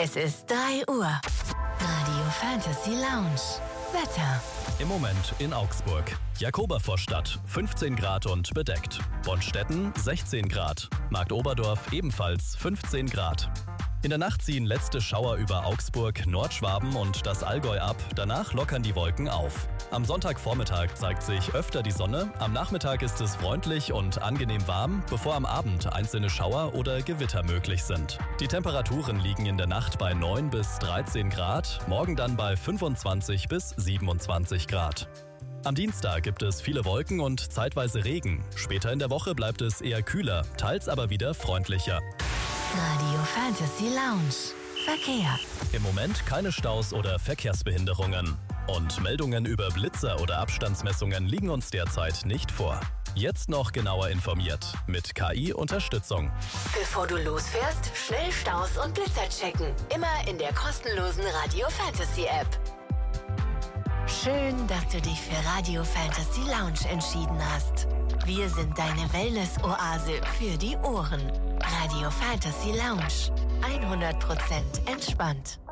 Es ist 3 Uhr. Radio Fantasy Lounge. Wetter. Im Moment in Augsburg. Jakobervorstadt 15 Grad und bedeckt. Bonstetten 16 Grad. Marktoberdorf ebenfalls 15 Grad. In der Nacht ziehen letzte Schauer über Augsburg, Nordschwaben und das Allgäu ab. Danach lockern die Wolken auf. Am Sonntagvormittag zeigt sich öfter die Sonne. Am Nachmittag ist es freundlich und angenehm warm, bevor am Abend einzelne Schauer oder Gewitter möglich sind. Die Temperaturen liegen in der Nacht bei 9 bis 13 Grad, morgen dann bei 25 bis 27 Grad. Am Dienstag gibt es viele Wolken und zeitweise Regen. Später in der Woche bleibt es eher kühler, teils aber wieder freundlicher. Radio Fantasy Lounge. Verkehr. Im Moment keine Staus oder Verkehrsbehinderungen. Und Meldungen über Blitzer oder Abstandsmessungen liegen uns derzeit nicht vor. Jetzt noch genauer informiert mit KI-Unterstützung. Bevor du losfährst, schnell Staus und Blitzer checken. Immer in der kostenlosen Radio Fantasy App. Schön, dass du dich für Radio Fantasy Lounge entschieden hast. Wir sind deine Wellness-Oase für die Ohren. Radio Fantasy Lounge. 100% entspannt.